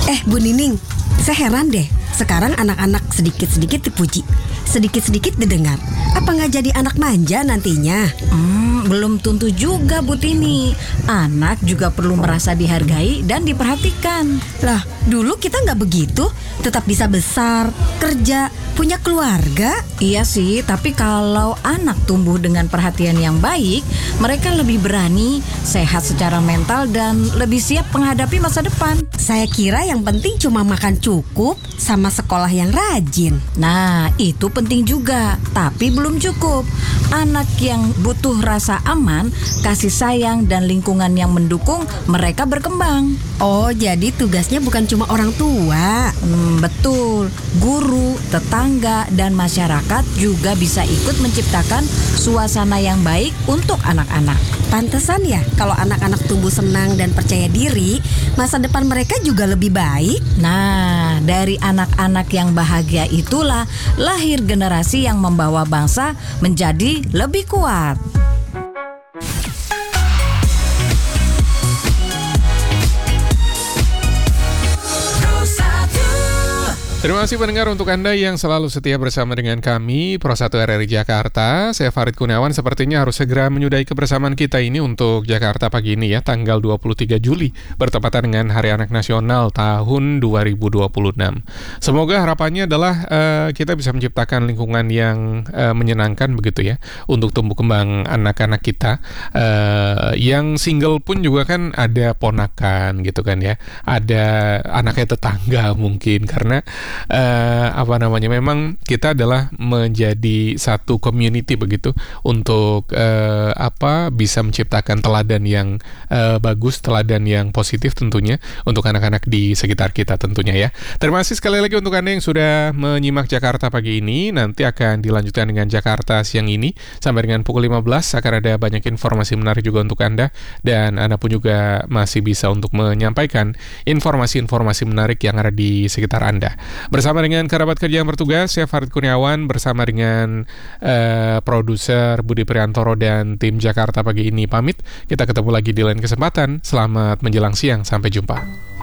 Bu Nining, saya heran deh. Sekarang anak-anak sedikit-sedikit dipuji, sedikit-sedikit didengar. Apa nggak jadi anak manja nantinya? Belum tentu juga, Bu Tini. Anak juga perlu merasa dihargai dan diperhatikan. Lah, dulu kita nggak begitu. Tetap bisa besar, kerja, punya keluarga. Iya sih, tapi kalau anak tumbuh dengan perhatian yang baik, mereka lebih berani, sehat secara mental, dan lebih siap menghadapi masa depan. Saya kira yang penting cuma makan cukup sama sekolah yang rajin. Nah, itu penting juga, tapi belum cukup. Anak yang butuh rasa aman, kasih sayang, dan lingkungan yang mendukung, mereka berkembang. Oh, jadi tugasnya bukan cuma orang tua. Betul, guru, tetangga, dan masyarakat juga bisa ikut menciptakan suasana yang baik untuk anak-anak. Pantesan ya, kalau anak-anak tumbuh senang dan percaya diri, masa depan mereka juga lebih baik. Nah, dari anak-anak yang bahagia itulah lahir generasi yang membawa bangsa menjadi lebih kuat. Terima kasih pendengar untuk Anda yang selalu setia bersama dengan kami, Pro 1 RRI Jakarta. Saya Farid Kurniawan, sepertinya harus segera menyudahi kebersamaan kita ini untuk Jakarta pagi ini ya, tanggal 23 Juli, bertepatan dengan Hari Anak Nasional tahun 2026. Semoga harapannya adalah kita bisa menciptakan lingkungan yang menyenangkan begitu ya, untuk tumbuh kembang anak-anak kita. Yang single pun juga kan ada ponakan gitu kan ya, ada anaknya tetangga mungkin, karena memang kita adalah menjadi satu community begitu untuk bisa menciptakan teladan yang bagus, teladan yang positif tentunya untuk anak-anak di sekitar kita tentunya ya. Terima kasih sekali lagi untuk Anda yang sudah menyimak Jakarta pagi ini. Nanti akan dilanjutkan dengan Jakarta siang ini sampai dengan pukul 15 akan ada banyak informasi menarik juga untuk Anda, dan Anda pun juga masih bisa untuk menyampaikan informasi-informasi menarik yang ada di sekitar Anda. Bersama dengan kerabat kerja yang bertugas, saya Farid Kurniawan bersama dengan produser Budi Priantoro dan tim Jakarta pagi ini pamit. Kita ketemu lagi di lain kesempatan. Selamat menjelang siang, sampai jumpa.